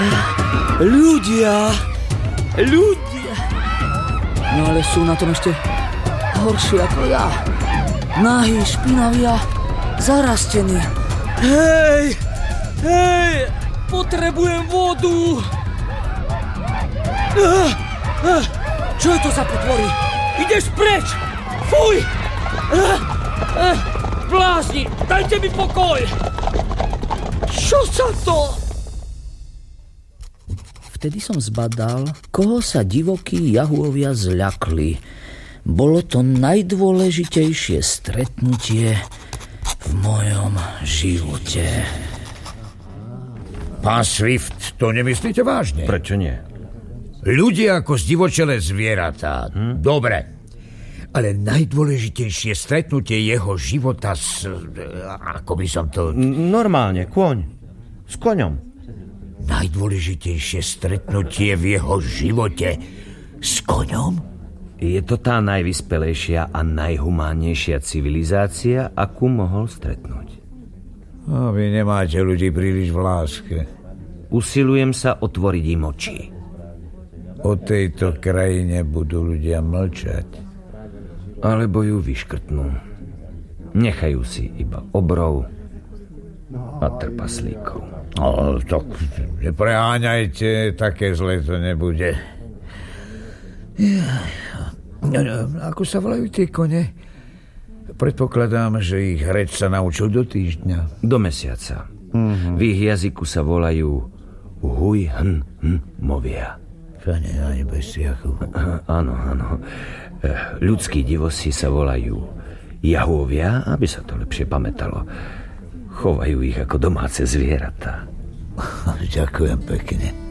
Ľudia. No ale sú na tom ešte horší ako ja. Nahý, špinaví a zarastení. Hej, potrebujem vodu. Čo je to za potvory? Ideš preč! Fuj! Blázni, dajte mi pokoj! Čo sa to? Vtedy som zbadal, koho sa divokí jahôvia zľakli. Bolo to najdôležitejšie stretnutie v mojom živote. Pán Swift, to nemyslíte vážne? Prečo nie? Ľudia ako zdivočelé zvieratá. Dobre. Ale najdôležitejšie stretnutie jeho života ako by som to... Normálne, kôň. S koňom. Najdôležitejšie stretnutie v jeho živote s koňom? Je to tá najvyspelejšia a najhumánnejšia civilizácia, akú mohol stretnúť. A vy nemáte ľudí príliš v láske. Usilujem sa otvoriť im oči. O tejto krajine budú ľudia mlčať. Alebo ju vyškrtnú. Nechajú si iba obrov a trpaslíkov. No, tak nepreháňajte, také zle to nebude. Ako sa volajú tie kone? Predpokladám, že ich reč sa naučil do týždňa. Do mesiaca. V ich jazyku sa volajú movia. Pane na nebesiach. Áno. Ľudskí divosi sa volajú jahôvia, aby sa to lepšie pamätalo. Chovajú ich ako domáce zvieratá. Ďakujem pekne.